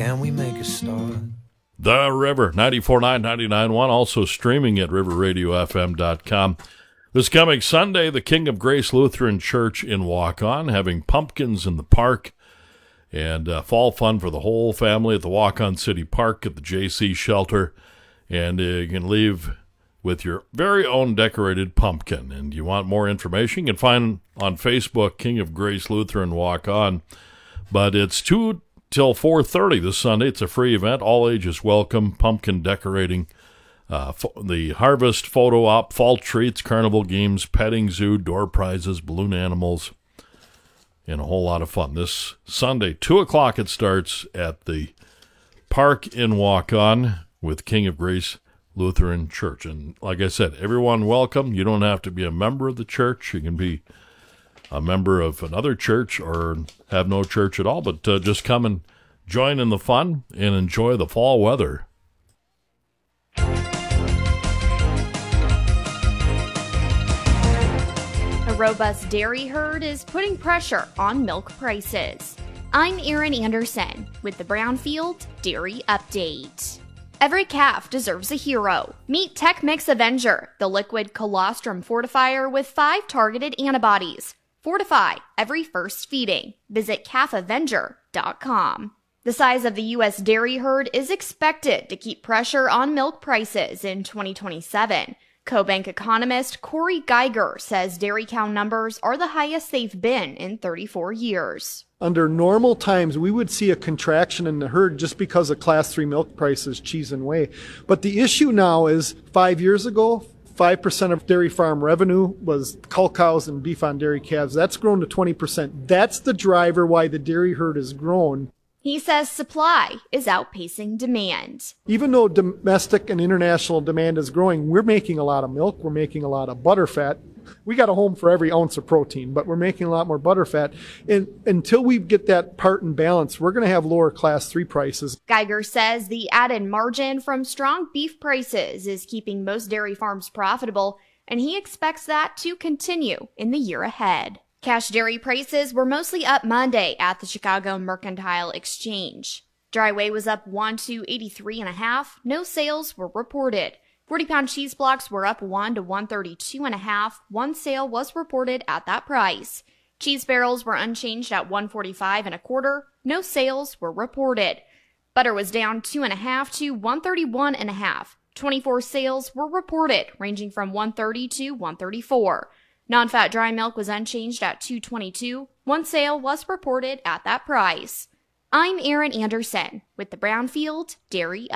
can we make a start? The River, 94.9, 99.1, also streaming at riverradiofm.com. This coming Sunday, the King of Grace Lutheran Church in Waukon, having pumpkins in the park and fall fun for the whole family at the Waukon City Park at the JC Shelter. And you can leave with your very own decorated pumpkin. And you want more information, you can find on Facebook, King of Grace Lutheran Waukon. But it's 2 till 4:30 this Sunday. It's a free event. All ages welcome. Pumpkin decorating. The harvest photo op, fall treats, carnival games, petting zoo, door prizes, balloon animals, and a whole lot of fun. This Sunday, 2 o'clock it starts at the park in Waukon with King of Grace Lutheran Church. And like I said, everyone welcome. You don't have to be a member of the church. You can be a member of another church or have no church at all, but just come and join in the fun and enjoy the fall weather. A robust dairy herd is putting pressure on milk prices. I'm Erin Anderson with the Brownfield Dairy Update. Every calf deserves a hero. Meet TechMix Avenger, the liquid colostrum fortifier with 5 targeted antibodies. Fortify every first feeding. Visit calfavenger.com. The size of the U.S. dairy herd is expected to keep pressure on milk prices in 2027. CoBank economist Corey Geiger says dairy cow numbers are the highest they've been in 34 years. Under normal times, we would see a contraction in the herd just because of Class 3 milk prices, cheese and whey. But the issue now is 5 years ago, 5% of dairy farm revenue was cull cows and beef on dairy calves. That's grown to 20%. That's the driver why the dairy herd has grown. He says supply is outpacing demand. Even though domestic and international demand is growing, we're making a lot of milk. We're making a lot of butterfat. We got a home for every ounce of protein, but we're making a lot more butterfat. And until we get that part in balance, we're going to have lower Class 3 prices. Geiger says the added margin from strong beef prices is keeping most dairy farms profitable, and he expects that to continue in the year ahead. Cash dairy prices were mostly up Monday at the Chicago Mercantile Exchange. Dry whey was up 1 to 83.5. No sales were reported. 40-pound cheese blocks were up 1 to 132.5. One sale was reported at that price. Cheese barrels were unchanged at 145.25. No sales were reported. Butter was down 2.5 to 131.5. 24 sales were reported, ranging from 130 to 134. Non-fat dry milk was unchanged at $2.22. One sale was reported at that price. I'm Erin Anderson with the Brownfield Dairy